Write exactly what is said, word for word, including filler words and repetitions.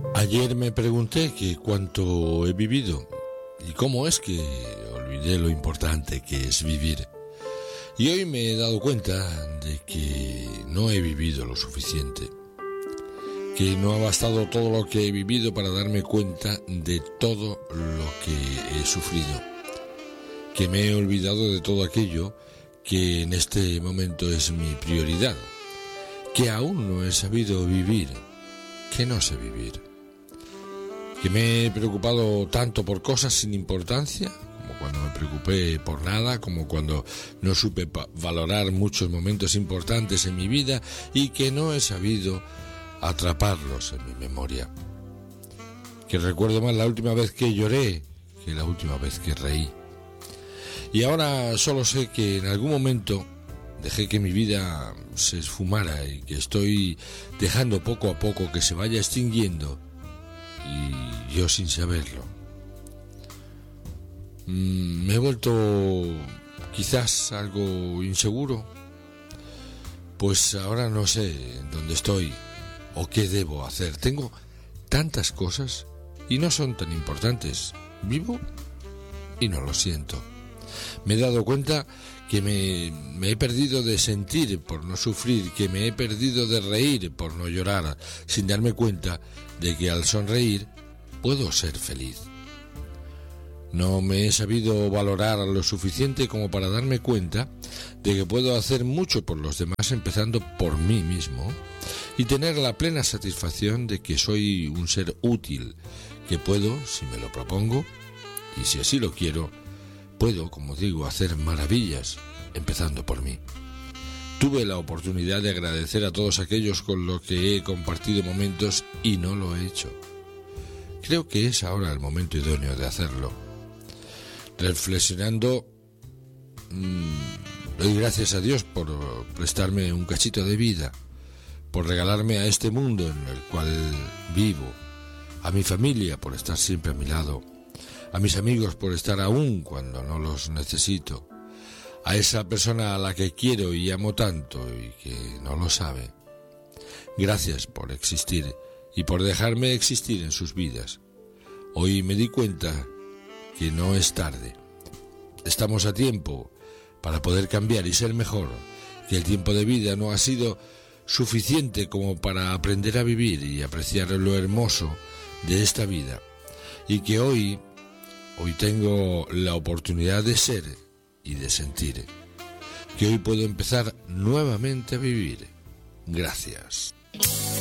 Ayer me pregunté que cuánto he vivido y cómo es que olvidé lo importante que es vivir. Y hoy me he dado cuenta de que no he vivido lo suficiente, que no ha bastado todo lo que he vivido para darme cuenta de todo lo que he sufrido, que me he olvidado de todo aquello que en este momento es mi prioridad, que aún no he sabido vivir, que no sé vivir, que me he preocupado tanto por cosas sin importancia, como cuando me preocupé por nada, como cuando no supe valorar muchos momentos importantes en mi vida y que no he sabido atraparlos en mi memoria, que recuerdo más la última vez que lloré que la última vez que reí. Y ahora solo sé que en algún momento dejé que mi vida se esfumara y que estoy dejando poco a poco que se vaya extinguiendo y yo sin saberlo. Mm, me he vuelto quizás algo inseguro, pues ahora no sé dónde estoy o qué debo hacer. Tengo tantas cosas y no son tan importantes. Vivo y no lo siento. Me he dado cuenta que me, me he perdido de sentir por no sufrir, que me he perdido de reír por no llorar, sin darme cuenta de que al sonreír puedo ser feliz. No me he sabido valorar lo suficiente como para darme cuenta de que puedo hacer mucho por los demás, empezando por mí mismo, y tener la plena satisfacción de que soy un ser útil, que puedo, si me lo propongo, y si así lo quiero, puedo, como digo, hacer maravillas, empezando por mí. Tuve la oportunidad de agradecer a todos aquellos con los que he compartido momentos y no lo he hecho. Creo que es ahora el momento idóneo de hacerlo. Reflexionando, mmm, doy gracias a Dios por prestarme un cachito de vida, por regalarme a este mundo en el cual vivo, a mi familia por estar siempre a mi lado, a mis amigos por estar aún cuando no los necesito, a esa persona a la que quiero y amo tanto y que no lo sabe. Gracias por existir y por dejarme existir en sus vidas. Hoy me di cuenta que no es tarde. Estamos a tiempo para poder cambiar y ser mejor, que el tiempo de vida no ha sido suficiente como para aprender a vivir y apreciar lo hermoso de esta vida, y que hoy Hoy tengo la oportunidad de ser y de sentir, que hoy puedo empezar nuevamente a vivir. Gracias.